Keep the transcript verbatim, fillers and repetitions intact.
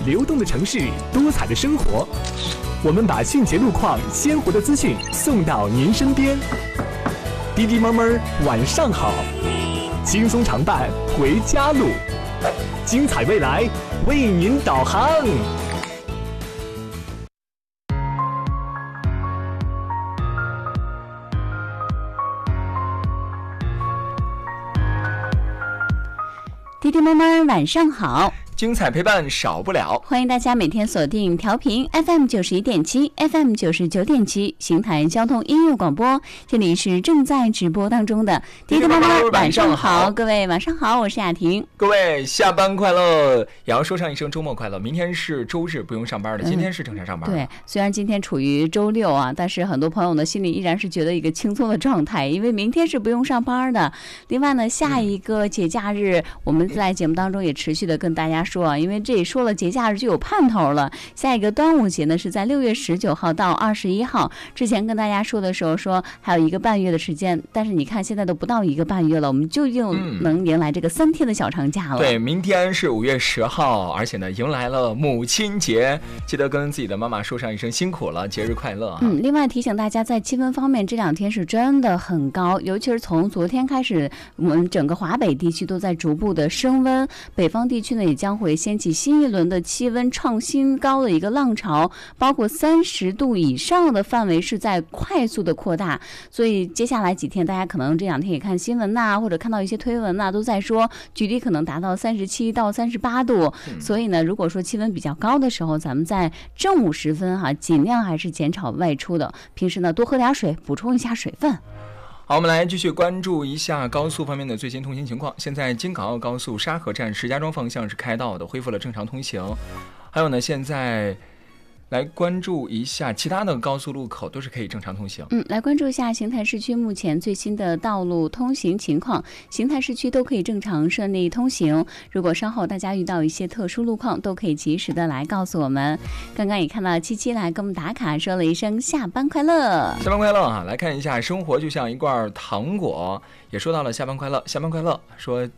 流动的城市，多彩的生活。我们把迅捷路况、鲜活的资讯送到您身边。滴滴猫猫晚上好，轻松常伴回家路，精彩未来为您导航。 滴滴猫猫晚上好， 精彩陪伴少不了， 欢迎大家每天锁定调频 F M 九十一点七 F M 九十九点七邢台交通音乐广播，这里是正在直播当中的滴滴猫猫晚上好，各位晚上好，我是雅婷， 各位下班快乐，也要说上一声周末快乐。明天是周日，不用上班的，今天是正常上班、 嗯、对，虽然今天处于周六啊，但是很多朋友呢心里依然是觉得一个轻松的状态，因为明天是不用上班的。另外呢，下一个节假日、嗯、我们在节目当中也持续的跟大家说啊，因为这一说了节假日就有盼头了。下一个端午节呢是在六月十九号到二十一号，之前跟大家说的时候说还有一个半月的时间，但是你看现在都不到一个半月了，我们就又能迎来这个三天的小长假了、嗯、 对，明天是五月十号，而且呢迎来了母亲节，记得跟自己的妈妈说上一声辛苦了，节日快乐、啊、 嗯，另外提醒大家，在气温方面这两天是真的很高，尤其是从昨天开始，我们整个华北地区都在逐步的升温，北方地区呢也将会掀起新一轮的气温创新高的一个浪潮，包括三十度以上的范围是在快速的扩大，所以接下来几天大家可能这两天也看新闻呐、啊，或者看到一些推文呐、啊，都在说局地可能达到三十七到三十八度、嗯、所以呢如果说气温比较高的时候，咱们在正午时分哈、啊，尽量还是减少外出的，平时呢多喝点水，补充一下水分。 好，我们来继续关注一下高速方面的最新通行情况。现在京港澳高速沙河站石家庄方向是开道的，恢复了正常通行。还有呢，现在来关注一下其他的高速路口都是可以正常通行。 嗯，来关注一下邢台市区目前最新的道路通行情况。邢台市区都可以正常顺利通行。如果稍后大家遇到一些特殊路况，都可以及时的来告诉我们。刚刚也看到七七来给我们打卡，说了一声下班快乐。 下班快乐啊！来看一下，生活就像一罐糖果，也说到了下班快乐，下班快乐。说